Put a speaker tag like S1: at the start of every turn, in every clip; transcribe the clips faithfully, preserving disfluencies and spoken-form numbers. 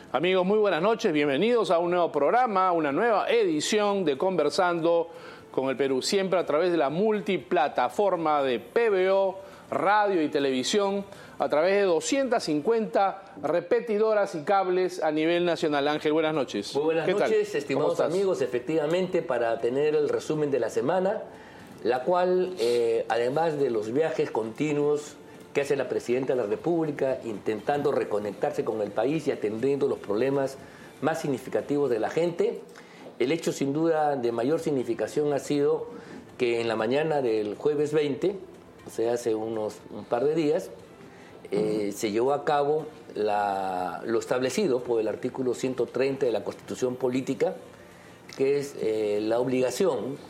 S1: Amigos, muy buenas noches, bienvenidos a un nuevo programa, una nueva edición de Conversando con el Perú, siempre a través de la multiplataforma de P B O, radio y televisión, a través de doscientas cincuenta repetidoras y cables a nivel nacional. Ángel, buenas noches.
S2: Muy buenas noches, estimados amigos, efectivamente, para tener el resumen de la semana, la cual, eh, además de los viajes continuos que hace la Presidenta de la República, intentando reconectarse con el país y atendiendo los problemas más significativos de la gente, el hecho sin duda de mayor significación ha sido que en la mañana del jueves veinte, o sea, hace unos un par de días, eh, se llevó a cabo la, lo establecido por el artículo ciento treinta de la Constitución Política, que es eh, la obligación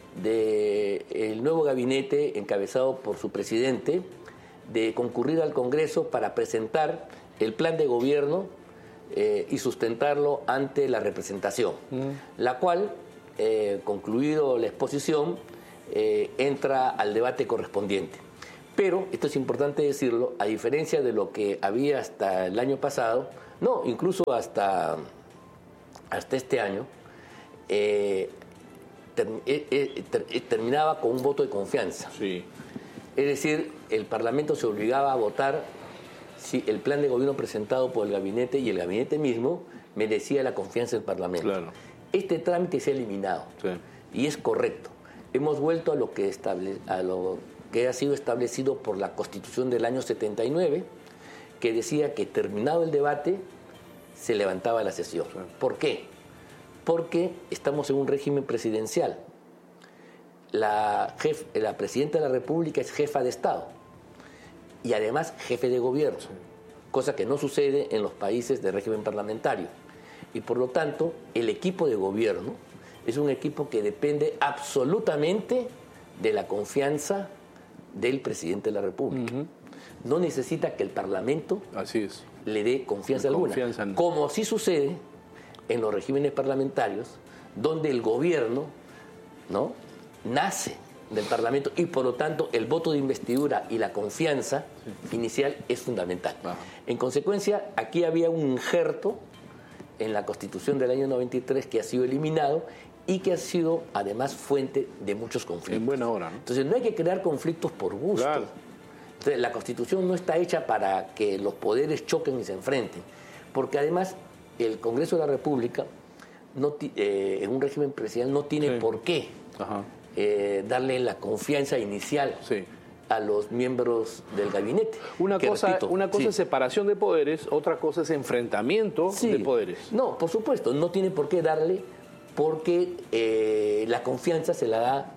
S2: del nuevo gabinete encabezado por su presidente de concurrir al Congreso para presentar el plan de gobierno eh, y sustentarlo ante la representación, mm. la cual, eh, concluido la exposición, eh, entra al debate correspondiente. Pero, esto es importante decirlo, a diferencia de lo que había hasta el año pasado, no, incluso hasta, hasta este año, eh, ter, eh, ter, terminaba con un voto de confianza.
S1: Sí.
S2: Es decir, el Parlamento se obligaba a votar si el plan de gobierno presentado por el gabinete y el gabinete mismo merecía la confianza del Parlamento.
S1: Claro.
S2: Este trámite se ha eliminado, sí, y es correcto. Hemos vuelto a lo que estable, a lo que ha sido establecido por la Constitución del año setenta y nueve, que decía que terminado el debate se levantaba la sesión. Sí. ¿Por qué? Porque estamos en un régimen presidencial. La, jef, la Presidenta de la República es jefa de Estado y además jefe de gobierno, sí, cosa que no sucede en los países de régimen parlamentario. Y por lo tanto, el equipo de gobierno es un equipo que depende absolutamente de la confianza del Presidente de la República. Uh-huh. No necesita que el Parlamento
S1: Así es.
S2: le dé confianza alguna, confianza no. como sí sucede en los regímenes parlamentarios, donde el gobierno, ¿no?, nace del Parlamento y por lo tanto el voto de investidura y la confianza sí. inicial es fundamental. Ajá. En consecuencia, aquí había un injerto en la Constitución del año noventa y tres que ha sido eliminado y que ha sido además fuente de muchos conflictos.
S1: En buena hora, ¿no?
S2: Entonces no hay que crear conflictos por gusto.
S1: Claro.
S2: Entonces, la Constitución no está hecha para que los poderes choquen y se enfrenten, porque además el Congreso de la República no, eh, en un régimen presidencial no tiene sí. por qué Ajá. Eh, darle la confianza inicial sí. a los miembros del gabinete.
S1: Una que, cosa, repito, una cosa sí. es separación de poderes, otra cosa es enfrentamiento sí. de poderes.
S2: No, por supuesto, no tiene por qué darle, porque eh, la confianza se la da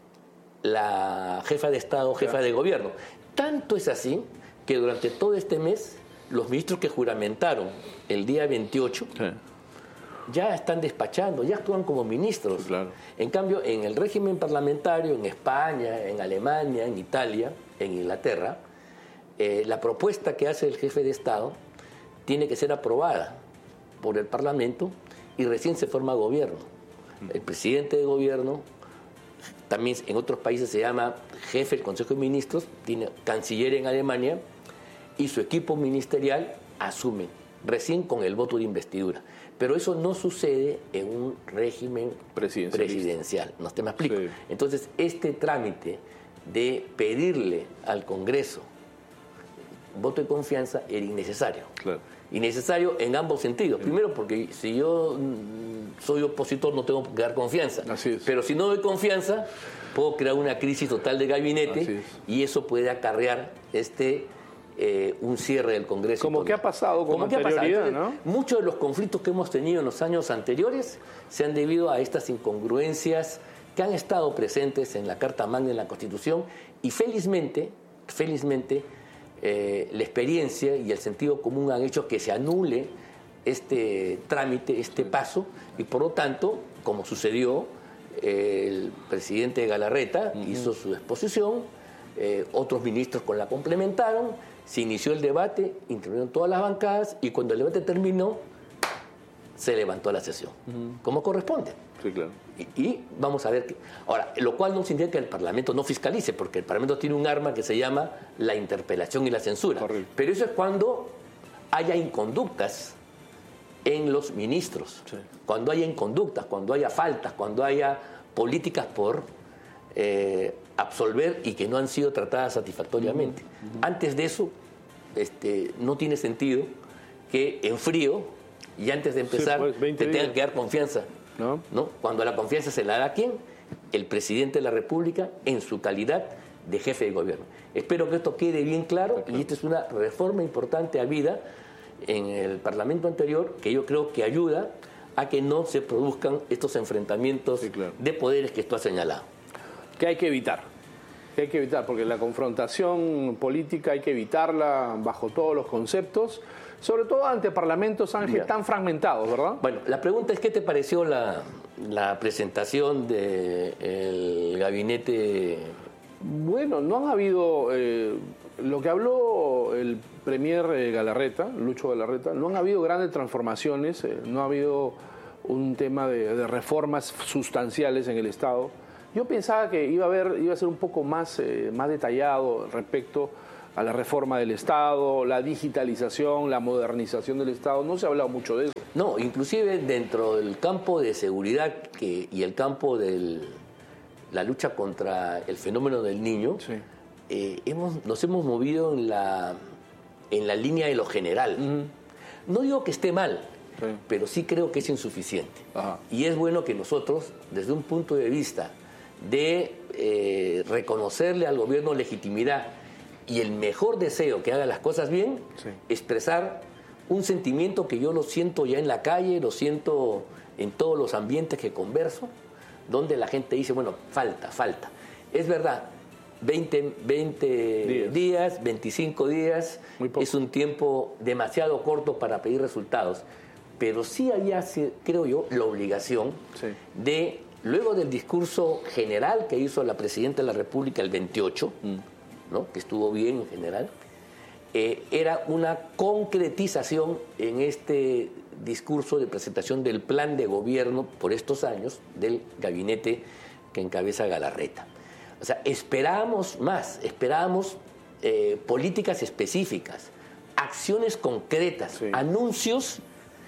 S2: la jefa de Estado, jefa claro. de gobierno. Tanto es así que durante todo este mes, los ministros que juramentaron el día veintiocho... Sí. ya están despachando, ya actúan como ministros.
S1: Sí, claro.
S2: En cambio, en el régimen parlamentario, en España, en Alemania, en Italia, en Inglaterra, eh, la propuesta que hace el jefe de Estado tiene que ser aprobada por el Parlamento y recién se forma gobierno. El presidente de gobierno, también en otros países se llama jefe del Consejo de Ministros, tiene canciller en Alemania, y su equipo ministerial asume recién con el voto de investidura. Pero eso no sucede en un régimen presidencial. ¿No te me explico? Sí. Entonces, este trámite de pedirle al Congreso voto de confianza era innecesario.
S1: Claro.
S2: Innecesario en ambos sentidos. Sí. Primero, porque si yo soy opositor no tengo que dar confianza.
S1: Así es.
S2: Pero si no doy confianza, puedo crear una crisis total de gabinete y eso puede acarrear este... Eh, un cierre del Congreso.
S1: Como que ha pasado con anterioridad, ¿no?
S2: Muchos de los conflictos que hemos tenido en los años anteriores se han debido a estas incongruencias que han estado presentes en la Carta Magna y en la Constitución, y felizmente, felizmente, eh, la experiencia y el sentido común han hecho que se anule este trámite, este paso, y por lo tanto, como sucedió, eh, el presidente Galarreta uh-huh. hizo su exposición, eh, otros ministros con la complementaron, se inició el debate, intervinieron todas las bancadas y cuando el debate terminó, se levantó la sesión, uh-huh. como corresponde.
S1: Sí, claro.
S2: Y, y vamos a ver, que, ahora, lo cual no significa que el Parlamento no fiscalice, porque el Parlamento tiene un arma que se llama la interpelación y la censura.
S1: Correcto.
S2: Pero eso es cuando haya inconductas en los ministros.
S1: Sí.
S2: Cuando haya conductas, cuando haya faltas, cuando haya políticas por eh, absolver y que no han sido tratadas satisfactoriamente. Uh-huh. Antes de eso, este, no tiene sentido que en frío y antes de empezar sí, pues, te tengan que dar confianza. ¿No? ¿No? Cuando la confianza se la da, ¿a quién? El presidente de la República en su calidad de jefe de gobierno. Espero que esto quede bien claro, y esta es una reforma importante a vida en el Parlamento anterior que yo creo que ayuda a que no se produzcan estos enfrentamientos sí, claro. de poderes que tú has señalado.
S1: Que hay que evitar, que hay que evitar, porque la confrontación política hay que evitarla bajo todos los conceptos, sobre todo ante parlamentos, Ángel, tan fragmentados, ¿verdad?
S2: Bueno, la pregunta es, ¿qué te pareció la, la presentación del gabinete?
S1: Bueno, no han habido... Eh, lo que habló el premier eh, Galarreta, Lucho Galarreta, no han habido grandes transformaciones, eh, no ha habido un tema de, de reformas sustanciales en el Estado. Yo pensaba que iba a haber, iba a ser un poco más, eh, más detallado respecto a la reforma del Estado, la digitalización, la modernización del Estado. No se ha hablado mucho de eso.
S2: No, inclusive dentro del campo de seguridad que, y el campo de la lucha contra el fenómeno del niño, sí. eh, hemos, nos hemos movido en la, en la línea de lo general. Uh-huh. No digo que esté mal, sí. pero sí creo que es insuficiente. Ajá. Y es bueno que nosotros, desde un punto de vista de eh, reconocerle al gobierno legitimidad y el mejor deseo que haga las cosas bien, sí. expresar un sentimiento que yo lo siento ya en la calle, lo siento en todos los ambientes que converso, donde la gente dice, bueno, falta, falta. Es verdad, veinte, veinte días. días, veinticinco días, es un tiempo demasiado corto para pedir resultados, pero sí había, creo yo, la obligación sí. de, luego del discurso general que hizo la Presidenta de la República el veintiocho, mm. ¿no? que estuvo bien en general, eh, era una concretización en este discurso de presentación del plan de gobierno por estos años del gabinete que encabeza Galarreta. O sea, esperábamos más, esperábamos eh, políticas específicas, acciones concretas, sí. anuncios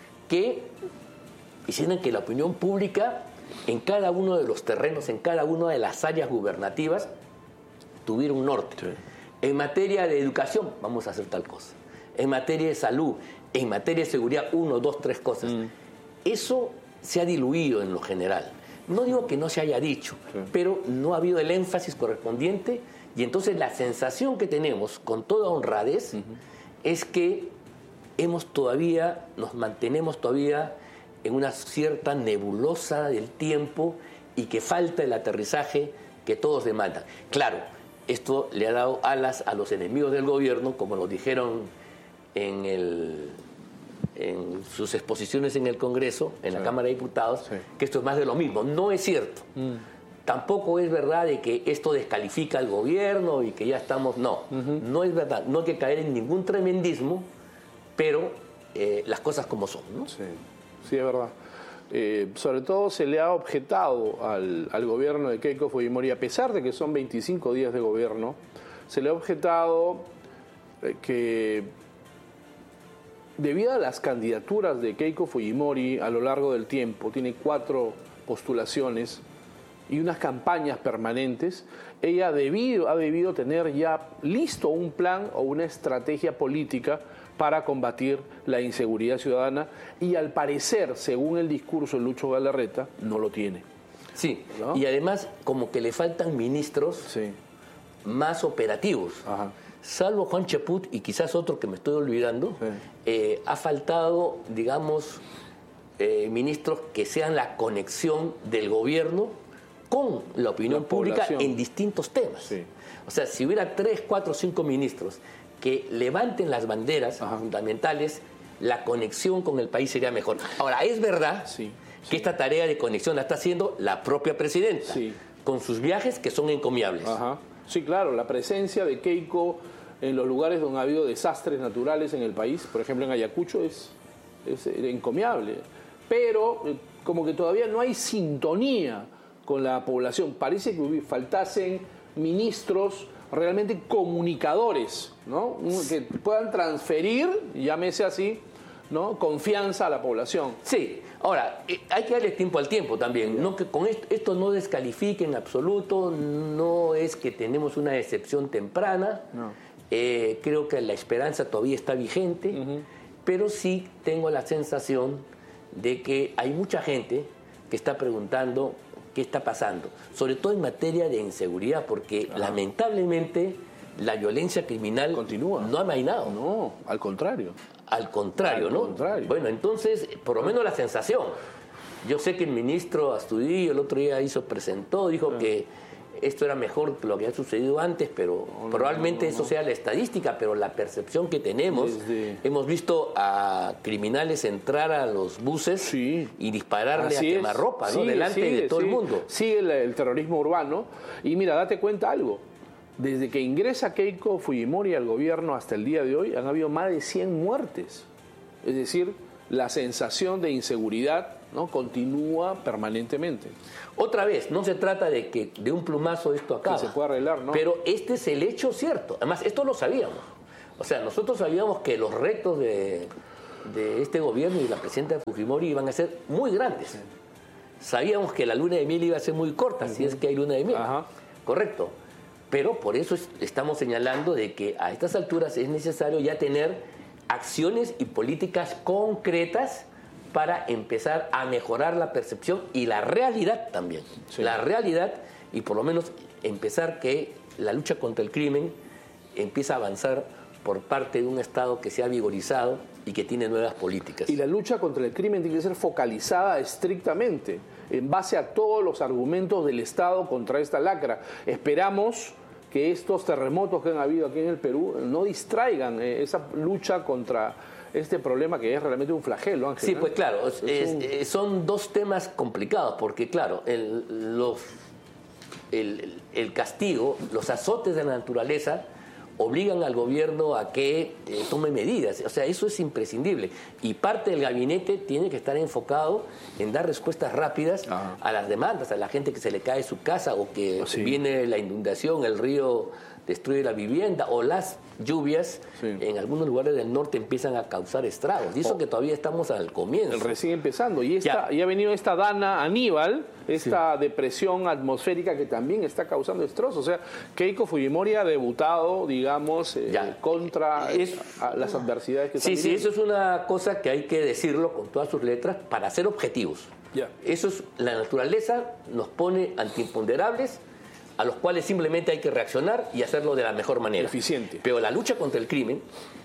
S2: que hicieran que la opinión pública en cada uno de los terrenos, en cada una de las áreas gubernativas, tuviera un norte. Sí. En materia de educación, vamos a hacer tal cosa. En materia de salud, en materia de seguridad, uno, dos, tres cosas. Mm. Eso se ha diluido en lo general. No digo que no se haya dicho, sí. pero no ha habido el énfasis correspondiente, y entonces la sensación que tenemos, con toda honradez, uh-huh. es que hemos todavía, nos mantenemos todavía en una cierta nebulosa del tiempo y que falta el aterrizaje que todos demandan. Claro, esto le ha dado alas a los enemigos del gobierno, como nos dijeron en, el, en sus exposiciones en el Congreso, en sí. la Cámara de Diputados, sí. que esto es más de lo mismo. No es cierto. Mm. Tampoco es verdad de que esto descalifica al gobierno y que ya estamos... No, uh-huh. no es verdad. No hay que caer en ningún tremendismo, pero eh, las cosas como son, ¿no?
S1: Sí, sí, es verdad. Eh, sobre todo se le ha objetado al, al gobierno de Keiko Fujimori, a pesar de que son veinticinco días de gobierno, se le ha objetado eh, que debido a las candidaturas de Keiko Fujimori a lo largo del tiempo, tiene cuatro postulaciones y unas campañas permanentes, ella debido, ha debido tener ya listo un plan o una estrategia política para combatir la inseguridad ciudadana, y al parecer, según el discurso de Lucho Galarreta, no lo tiene.
S2: Sí, ¿no? Y además como que le faltan ministros sí. más operativos. Ajá. Salvo Juan Cheput y quizás otro que me estoy olvidando, sí. eh, ha faltado, digamos, eh, ministros que sean la conexión del gobierno con la opinión la pública en distintos temas. Sí. O sea, si hubiera tres, cuatro, cinco ministros que levanten las banderas Ajá. fundamentales, la conexión con el país sería mejor. Ahora, es verdad sí, que sí. esta tarea de conexión la está haciendo la propia presidenta, sí. con sus viajes que son encomiables.
S1: Ajá. Sí, claro, la presencia de Keiko en los lugares donde ha habido desastres naturales en el país, por ejemplo en Ayacucho, es, es encomiable. Pero como que todavía no hay sintonía con la población. Parece que faltasen ministros realmente comunicadores, ¿no? Que puedan transferir, llámese así, ¿no?, confianza a la población.
S2: Sí, ahora, eh, hay que darle tiempo al tiempo también, no que con esto, esto no descalifique en absoluto, no es que tenemos una decepción temprana, no. eh, creo que la esperanza todavía está vigente, uh-huh. pero sí tengo la sensación de que hay mucha gente que está preguntando qué está pasando, sobre todo en materia de inseguridad, porque uh-huh. lamentablemente la violencia criminal
S1: continúa,
S2: no ha amainado.
S1: No, al contrario.
S2: Al contrario,
S1: Al
S2: ¿no?
S1: contrario.
S2: Bueno, entonces, por lo menos la sensación. Yo sé que el ministro Astudillo el otro día hizo, presentó, dijo ah. que esto era mejor que lo que había sucedido antes, pero no, probablemente no, no, no. eso sea la estadística, pero la percepción que tenemos, Desde... hemos visto a criminales entrar a los buses
S1: sí.
S2: y dispararle
S1: Así
S2: a quemarropa, ¿no?
S1: Sigue,
S2: delante
S1: sigue,
S2: de todo
S1: sigue,
S2: el mundo.
S1: Sigue el, el terrorismo urbano. Y mira, date cuenta algo. Desde que ingresa Keiko Fujimori al gobierno hasta el día de hoy, han habido más de cien muertes. Es decir, la sensación de inseguridad, ¿no?, continúa permanentemente.
S2: Otra vez, no se trata de que de un plumazo esto acaba.
S1: Que se pueda arreglar, ¿no?
S2: Pero este es el hecho cierto. Además, esto lo sabíamos. O sea, nosotros sabíamos que los retos de, de este gobierno y de la presidenta Fujimori iban a ser muy grandes. Sí. Sabíamos que la luna de miel iba a ser muy corta, uh-huh. si es que hay luna de miel.
S1: Ajá.
S2: Correcto. Pero por eso estamos señalando de que a estas alturas es necesario ya tener acciones y políticas concretas para empezar a mejorar la percepción y la realidad también. Sí. La realidad, y por lo menos empezar que la lucha contra el crimen empieza a avanzar por parte de un Estado que se ha vigorizado y que tiene nuevas políticas.
S1: Y la lucha contra el crimen tiene que ser focalizada estrictamente en base a todos los argumentos del Estado contra esta lacra. Esperamos que estos terremotos que han habido aquí en el Perú no distraigan eh, esa lucha contra este problema que es realmente un flagelo, Ángel.
S2: Sí, pues claro, es, es un... es, son dos temas complicados, porque claro, el, los, el, el castigo, los azotes de la naturaleza obligan al gobierno a que eh, tome medidas. O sea, eso es imprescindible. Y parte del gabinete tiene que estar enfocado en dar respuestas rápidas Ajá. a las demandas, a la gente que se le cae su casa o que sí. viene la inundación, el río destruye la vivienda o las lluvias sí. en algunos lugares del norte empiezan a causar estragos. Y eso oh. que todavía estamos al comienzo.
S1: Recién empezando. Y, esta, y ha venido esta Dana Aníbal, esta sí. depresión atmosférica que también está causando destrozos. O sea, Keiko Fujimori ha debutado, digamos, eh, contra es, a, las adversidades que
S2: sí,
S1: están
S2: Sí, sí, eso es una cosa que hay que decirlo con todas sus letras para ser objetivos.
S1: Ya.
S2: Eso es, la naturaleza nos pone ante imponderables a los cuales simplemente hay que reaccionar y hacerlo de la mejor manera.
S1: Eficiente.
S2: Pero la lucha contra el crimen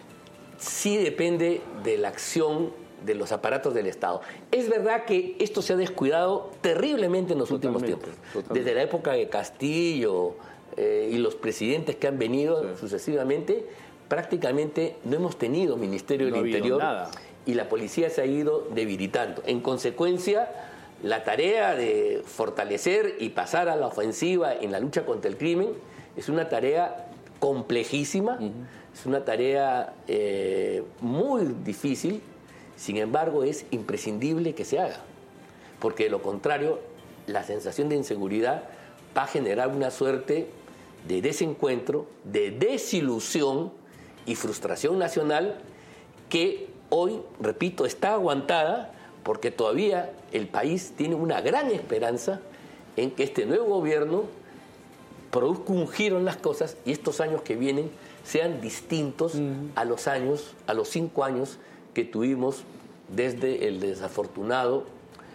S2: sí depende de la acción de los aparatos del Estado. Es verdad que esto se ha descuidado terriblemente en los totalmente, últimos tiempos. Totalmente. Desde la época de Castillo eh, y los presidentes que han venido sí. sucesivamente, prácticamente no hemos tenido Ministerio
S1: no
S2: del Interior
S1: nada.
S2: Y la policía se ha ido debilitando. En consecuencia, la tarea de fortalecer y pasar a la ofensiva en la lucha contra el crimen es una tarea complejísima, uh-huh. es una tarea eh, muy difícil, sin embargo es imprescindible que se haga, porque de lo contrario la sensación de inseguridad va a generar una suerte de desencuentro, de desilusión y frustración nacional que hoy, repito, está aguantada porque todavía el país tiene una gran esperanza en que este nuevo gobierno produzca un giro en las cosas y estos años que vienen sean distintos uh-huh. a los años, a los cinco años que tuvimos desde el desafortunado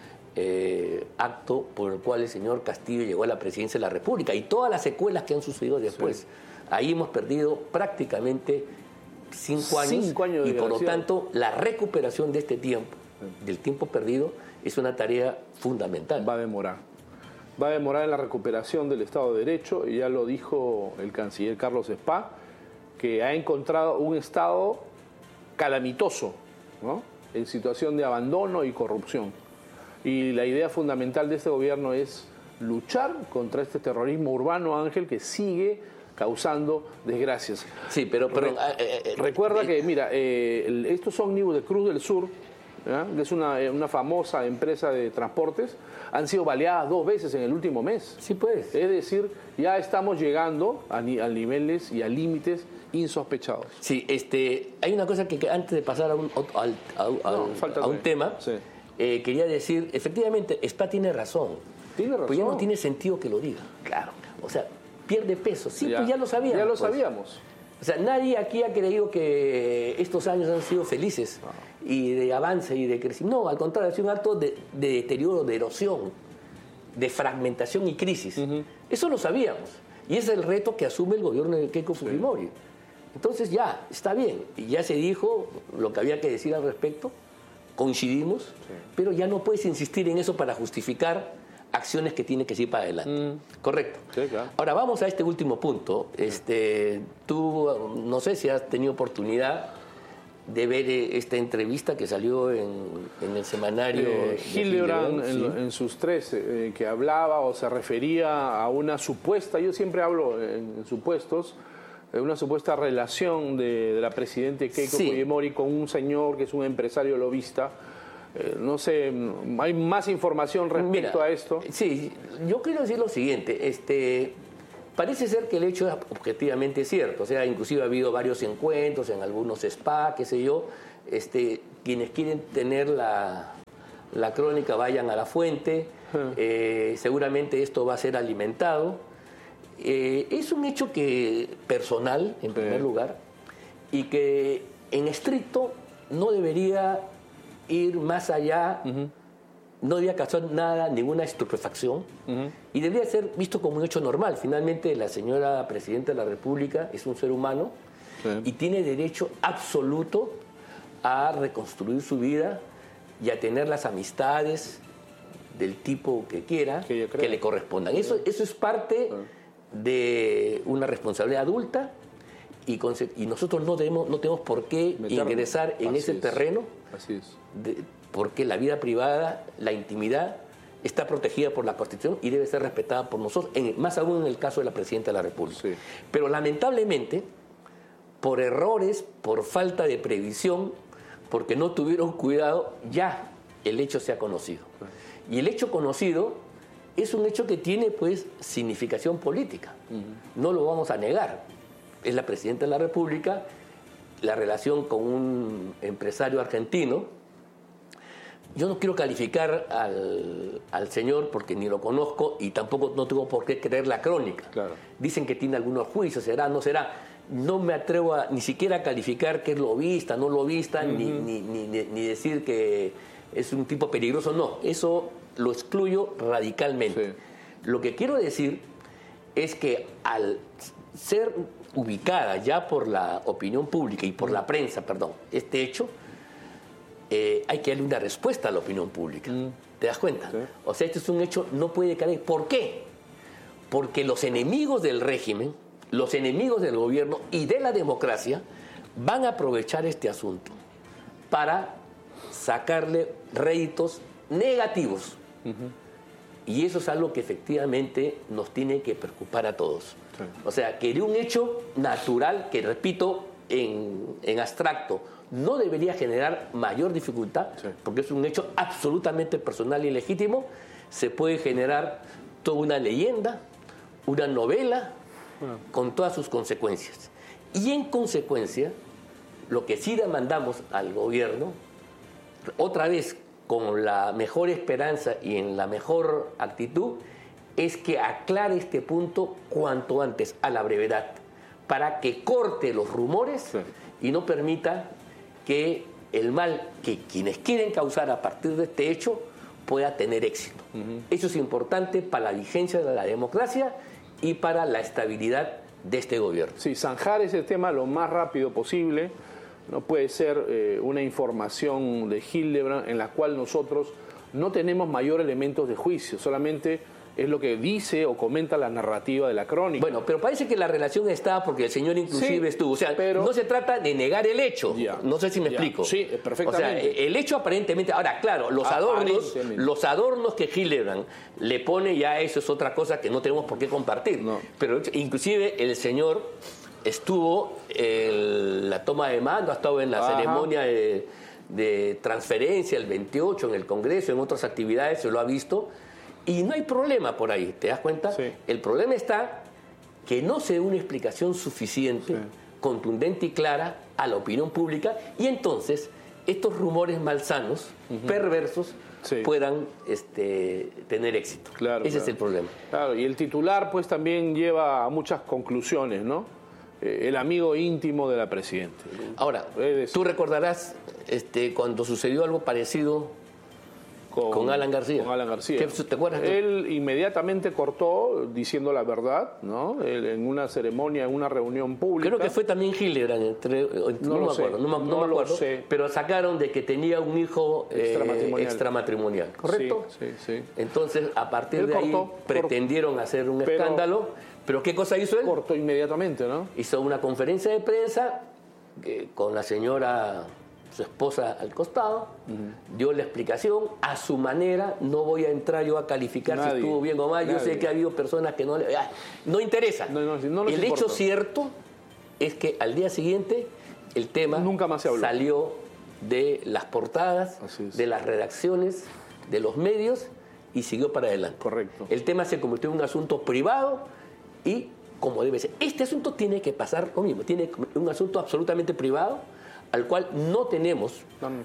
S2: eh, acto por el cual el señor Castillo llegó a la presidencia de la República y todas las secuelas que han sucedido después. Sí. Ahí hemos perdido prácticamente cinco años,
S1: cinco años de
S2: y por lo tanto la recuperación de este tiempo, del tiempo perdido, es una tarea fundamental.
S1: Va a demorar. Va a demorar en la recuperación del Estado de Derecho, y ya lo dijo el canciller Carlos Spa, que ha encontrado un Estado calamitoso, ¿no?, en situación de abandono y corrupción. Y la idea fundamental de este gobierno es luchar contra este terrorismo urbano, Ángel, que sigue causando desgracias.
S2: Sí, pero... pero
S1: Re, eh, eh, recuerda eh, que, mira, eh, estos ómnibus de Cruz del Sur ¿ya? Que es una, una famosa empresa de transportes, han sido baleadas dos veces en el último mes.
S2: Sí, pues.
S1: Es decir, ya estamos llegando a, ni, a niveles y a límites insospechados.
S2: Sí, este, hay una cosa que, que antes de pasar a un, a, a, a,
S1: no,
S2: a un tema,
S1: sí.
S2: eh, quería decir, efectivamente, Spa tiene razón.
S1: Tiene razón.
S2: Pues ya no tiene sentido que lo diga.
S1: Claro.
S2: O sea, pierde peso. Sí,
S1: ya,
S2: pues ya lo sabíamos.
S1: Ya lo
S2: pues.
S1: sabíamos.
S2: O sea, nadie aquí ha creído que estos años han sido felices no. y de avance y de crecimiento. No, al contrario, ha sido un acto de, de deterioro, de erosión, de fragmentación y crisis. Uh-huh. Eso lo sabíamos. Y ese es el reto que asume el gobierno de Keiko sí. Fujimori. Entonces ya, está bien. Y ya se dijo lo que había que decir al respecto, coincidimos, sí. pero ya no puedes insistir en eso para justificar acciones que tiene que seguir para adelante. Mm. Correcto.
S1: Sí, claro.
S2: Ahora vamos a este último punto. Este, tú, no sé si has tenido oportunidad de ver esta entrevista que salió en, en el semanario
S1: eh, Hildebrand en,
S2: ¿sí?
S1: en sus tres, eh, que hablaba o se refería a una supuesta, yo siempre hablo en, en supuestos, una supuesta relación de, de la presidente Keiko sí. Fujimori con un señor que es un empresario lobista. Eh, no sé, ¿hay más información respecto
S2: Mira,
S1: a esto?
S2: Sí, yo quiero decir lo siguiente. Este, parece ser que el hecho es objetivamente cierto. O sea, inclusive ha habido varios encuentros en algunos spa, qué sé yo. Este, quienes quieren tener la, la crónica vayan a la fuente. Uh-huh. Eh, seguramente esto va a ser alimentado. Eh, es un hecho que personal, en primer sí. lugar, y que en estricto no debería ir más allá, uh-huh. no debería causar nada, ninguna estupefacción, uh-huh. y debería ser visto como un hecho normal. Finalmente, la señora Presidenta de la República es un ser humano sí. y tiene derecho absoluto a reconstruir su vida y a tener las amistades del tipo que quiera, que, que le correspondan. Sí. Eso, eso es parte sí. de una responsabilidad adulta y, y nosotros no, debemos, no tenemos por qué Meterlo. ingresar en Así ese es. terreno.
S1: Así es.
S2: De, porque la vida privada, la intimidad, está protegida por la Constitución y debe ser respetada por nosotros, en, más aún en el caso de la Presidenta de la República. Sí. Pero lamentablemente, por errores, por falta de previsión, porque no tuvieron cuidado, ya el hecho se ha conocido. Sí. Y el hecho conocido es un hecho que tiene, pues, significación política. Uh-huh. No lo vamos a negar. Es la Presidenta de la República, la relación con un empresario argentino. Yo no quiero calificar al, al señor porque ni lo conozco y tampoco no tengo por qué creer la crónica.
S1: Claro.
S2: Dicen que tiene algunos juicios, será, no será. No me atrevo a, ni siquiera a calificar que es lobista, no lobista, uh-huh. ni, ni, ni, ni decir que es un tipo peligroso. No, eso lo excluyo radicalmente. Sí. Lo que quiero decir es que al ser ubicada ya por la opinión pública y por la prensa, perdón, este hecho, eh, hay que darle una respuesta a la opinión pública. Mm. ¿Te das cuenta? Sí. O sea, este es un hecho, no puede caer. ¿Por qué? Porque los enemigos del régimen, los enemigos del gobierno y de la democracia van a aprovechar este asunto para sacarle réditos negativos. Uh-huh. Y eso es algo que efectivamente nos tiene que preocupar a todos. Sí. O sea, que de un hecho natural, que repito, en, en abstracto, no debería generar mayor dificultad, sí. porque es un hecho absolutamente personal y legítimo, se puede generar toda una leyenda, una novela, bueno. con todas sus consecuencias. Y en consecuencia, lo que sí demandamos al gobierno, otra vez con la mejor esperanza y en la mejor actitud, es que aclare este punto cuanto antes, a la brevedad, para que corte los rumores sí. y no permita que el mal que quienes quieren causar a partir de este hecho pueda tener éxito. Uh-huh. Eso es importante para la vigencia de la democracia y para la estabilidad de este gobierno.
S1: Sí, zanjar ese tema lo más rápido posible. No puede ser eh, una información de Hildebrand en la cual nosotros no tenemos mayor elementos de juicio, solamente es lo que dice o comenta la narrativa de la crónica.
S2: Bueno, pero parece que la relación está porque el señor inclusive sí, estuvo. O sea, pero... no se trata de negar el hecho. Ya, no sé si me ya. explico.
S1: Sí, perfectamente.
S2: O sea, el hecho aparentemente... Ahora, claro, los adornos, los adornos que Hildebrand le pone, ya eso es otra cosa que no tenemos por qué compartir. No. Pero inclusive el señor estuvo en la toma de mando, ha estado en la Ajá. ceremonia de, de transferencia el veintiocho en el Congreso, en otras actividades se lo ha visto, y no hay problema por ahí, ¿te das cuenta? Sí. El problema está que no se dé una explicación suficiente, sí. contundente y clara a la opinión pública, y entonces estos rumores malsanos, uh-huh. perversos, sí. puedan este, tener éxito.
S1: Claro,
S2: Ese
S1: claro.
S2: es el problema.
S1: Claro, y el titular pues también lleva a muchas conclusiones, ¿no? Eh, el amigo íntimo de la presidenta.
S2: Ahora, tú recordarás este, cuando sucedió algo parecido con, con Alan García.
S1: Con Alan García.
S2: ¿Qué, ¿Te acuerdas?
S1: Él inmediatamente cortó diciendo la verdad, ¿no? Él, en una ceremonia, en una reunión pública.
S2: Creo que fue también Hildebrand, entre, entre,
S1: no,
S2: no
S1: lo
S2: me acuerdo,
S1: sé,
S2: no,
S1: no,
S2: no
S1: no
S2: me acuerdo,
S1: lo sé.
S2: Pero sacaron de que tenía un hijo extramatrimonial, eh, extramatrimonial ¿correcto?
S1: Sí, sí, sí. Entonces,
S2: a partir
S1: él
S2: de
S1: cortó,
S2: ahí pretendieron
S1: cortó,
S2: hacer un
S1: pero,
S2: escándalo, pero ¿qué cosa hizo él?
S1: Cortó inmediatamente, ¿no?
S2: Hizo una conferencia de prensa eh, con la señora, su esposa al costado, uh-huh. dio la explicación a su manera. No voy a entrar yo a calificar nadie, si estuvo bien o mal. Nadie. Yo sé que ha habido personas que no le... Ah, no interesa.
S1: No, no, no
S2: el
S1: importa.
S2: hecho cierto es que al día siguiente el tema
S1: nunca más se habló.
S2: Salió de las portadas, de las redacciones, de los medios y siguió para adelante.
S1: Correcto.
S2: El tema se convirtió en un asunto privado y como debe ser. Este asunto tiene que pasar lo mismo. Tiene un asunto absolutamente privado al cual no tenemos Dame.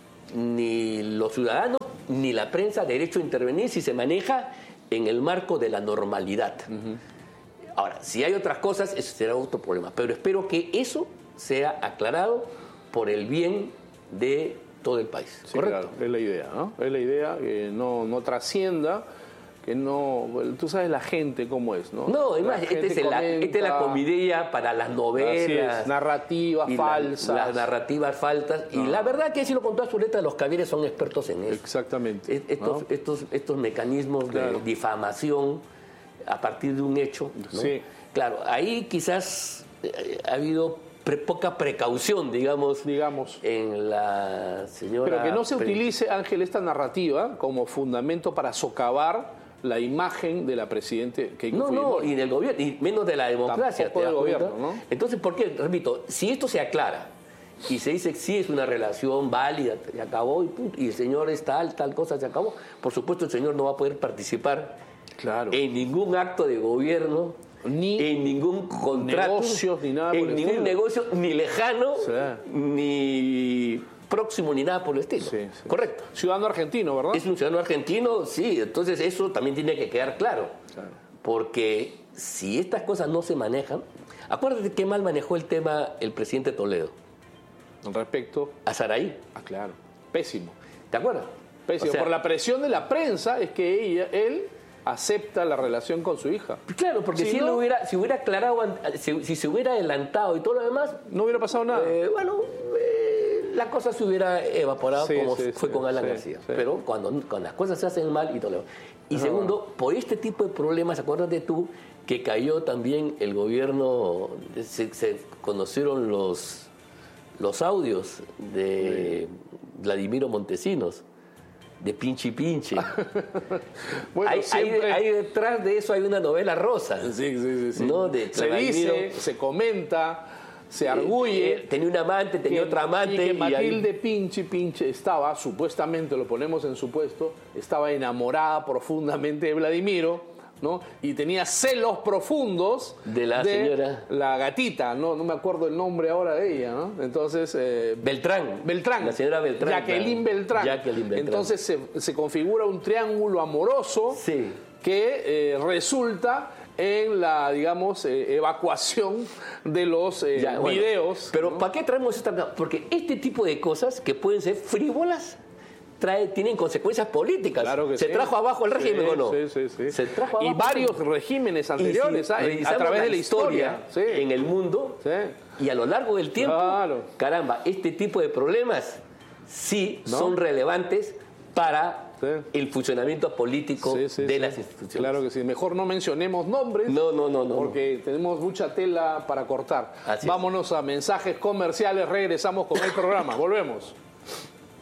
S2: ni los ciudadanos ni la prensa derecho a intervenir si se maneja en el marco de la normalidad. Uh-huh. Ahora, si hay otras cosas, eso será otro problema. Pero espero que eso sea aclarado por el bien de todo el país.
S1: Sí,
S2: ¿correcto?
S1: Claro, es la idea, ¿no? Es la idea que no, no trascienda, que no... Bueno, tú sabes la gente cómo es, ¿no?
S2: No, además, esta es, este es la comedia para las novelas.
S1: Es, narrativas falsas.
S2: La, las narrativas falsas. No. Y la verdad que, si lo contó a su letra, los cabieres son expertos en eso.
S1: Exactamente.
S2: Estos,
S1: ¿no?
S2: estos, estos mecanismos claro. de difamación a partir de un hecho, ¿no?
S1: Sí.
S2: Claro, ahí quizás eh, ha habido pre, poca precaución, digamos,
S1: digamos,
S2: en la señora...
S1: Pero que no se
S2: pre...
S1: utilice, Ángel, esta narrativa como fundamento para socavar la imagen de la presidenta que
S2: No, no, y del gobierno, y menos de la democracia.
S1: Tampoco del gobierno, ¿no?
S2: Entonces, ¿por qué? Repito, si esto se aclara y se dice que sí es una relación válida, se acabó, y, y el señor es tal, tal cosa, se acabó, por supuesto el señor no va a poder participar
S1: claro.
S2: en ningún acto de gobierno, ni en ningún contrato,
S1: negocios, ni nada por
S2: en
S1: el
S2: ningún
S1: estilo.
S2: negocio, ni lejano,
S1: sí.
S2: ni próximo, ni nada por el estilo.
S1: Sí, sí.
S2: Correcto.
S1: Ciudadano argentino, ¿verdad?
S2: Es un ciudadano argentino, sí. Entonces eso también tiene que quedar claro.
S1: claro.
S2: Porque si estas cosas no se manejan... Acuérdate qué mal manejó el tema el presidente Toledo.
S1: Respecto...
S2: A Saray.
S1: Ah, claro. Pésimo.
S2: ¿Te acuerdas?
S1: Pésimo. O sea, por la presión de la prensa es que ella, él... acepta la relación con su hija.
S2: Claro, porque si, si, no, él hubiera, si hubiera aclarado, si, si se hubiera adelantado y todo lo demás...
S1: No hubiera pasado nada.
S2: Eh, bueno, eh, la cosa se hubiera evaporado sí, como sí, fue sí, con Alan sí, García. Sí. Pero cuando, cuando las cosas se hacen mal y todo lo demás. Y no. segundo, por este tipo de problemas, acuérdate tú que cayó también el gobierno, se, se conocieron los, los audios de sí. Vladimiro Montesinos. De pinche pinche.
S1: bueno,
S2: hay,
S1: siempre...
S2: hay, hay detrás de eso hay una novela rosa.
S1: Sí, sí, sí. sí.
S2: ¿No? De
S1: se dice, se comenta, se arguye.
S2: Eh, eh, tenía un amante, tenía
S1: que,
S2: otra amante.
S1: Y que
S2: y
S1: Matilde
S2: ahí...
S1: Pinche Pinche estaba, supuestamente, lo ponemos en supuesto, estaba enamorada profundamente de Vladimiro, ¿no? Y tenía celos profundos
S2: de la
S1: de
S2: señora
S1: la gatita, no, no me acuerdo el nombre ahora de ella, ¿no? Entonces eh,
S2: Beltrán,
S1: Beltrán,
S2: la señora Beltrán,
S1: Jacqueline Beltrán.
S2: Jacqueline Beltrán.
S1: Entonces se, se configura un triángulo amoroso
S2: sí.
S1: que eh, resulta en la, digamos, eh, evacuación de los eh, ya, bueno, videos.
S2: Pero
S1: ¿no?
S2: ¿para qué traemos esta? Porque este tipo de cosas que pueden ser frívolas Trae, tienen consecuencias políticas.
S1: Claro que
S2: ¿Se
S1: sí.
S2: trajo abajo el régimen
S1: sí,
S2: o no?
S1: Sí, sí, sí.
S2: Se trajo abajo.
S1: Y varios regímenes anteriores,
S2: si
S1: a, a través de la historia,
S2: historia
S1: sí.
S2: en el mundo
S1: sí.
S2: y a lo largo del tiempo,
S1: claro.
S2: caramba, este tipo de problemas sí ¿no? son relevantes para sí. el funcionamiento político
S1: sí, sí,
S2: de
S1: sí.
S2: las instituciones.
S1: Claro que sí. Mejor no mencionemos nombres.
S2: No, no, no, no.
S1: Porque
S2: no.
S1: tenemos mucha tela para cortar.
S2: Así
S1: Vámonos
S2: es.
S1: a mensajes comerciales. Regresamos con el programa. Volvemos.